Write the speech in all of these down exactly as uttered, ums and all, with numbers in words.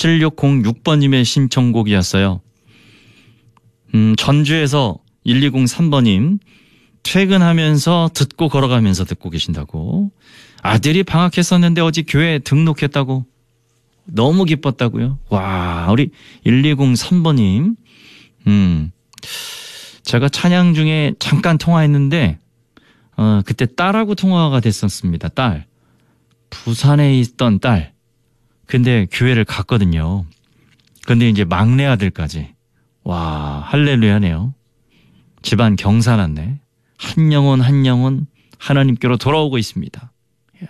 칠육공육 번님의 신청곡이었어요. 음, 전주에서 일이공삼 번님 퇴근하면서 듣고 걸어가면서 듣고 계신다고. 아들이 방학했었는데 어제 교회에 등록했다고. 너무 기뻤다고요. 와, 우리 일이공삼 번님. 음, 제가 찬양 중에 잠깐 통화했는데 어, 그때 딸하고 통화가 됐었습니다. 딸. 부산에 있던 딸. 근데 교회를 갔거든요. 근데 이제 막내 아들까지. 와, 할렐루야네요. 집안 경사났네. 한 영혼 한 영혼 하나님께로 돌아오고 있습니다. 이야.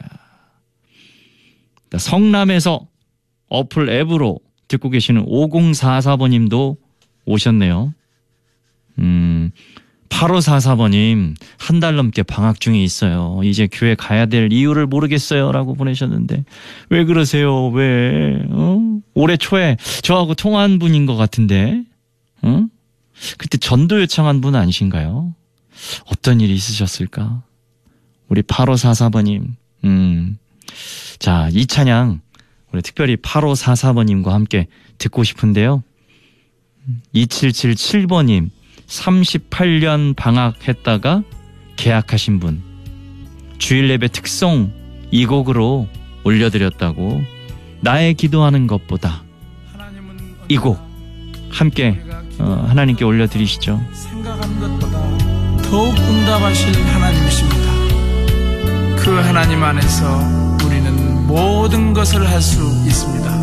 성남에서 어플 앱으로 듣고 계시는 오공사사 번님도 오셨네요. 음, 팔오사사 번님 한 달 넘게 방학 중에 있어요. 이제 교회 가야 될 이유를 모르겠어요 라고 보내셨는데 왜 그러세요? 왜? 어? 올해 초에 저하고 통화한 분인 것 같은데 어? 그때 전도 요청한 분 아니신가요? 어떤 일이 있으셨을까? 우리 팔오사사 번님. 음. 자, 이 찬양 우리 특별히 팔오사사 번님과 함께 듣고 싶은데요. 이칠칠칠 번님 삼십팔 년 방학했다가 개학하신 분 주일 예배 특송 이 곡으로 올려드렸다고. 나의 기도하는 것보다 이 곡 함께 어, 하나님께 올려드리시죠. 생각하는 것보다 더욱 응답하실 하나님이십니다. 그 하나님 안에서 우리는 모든 것을 할 수 있습니다.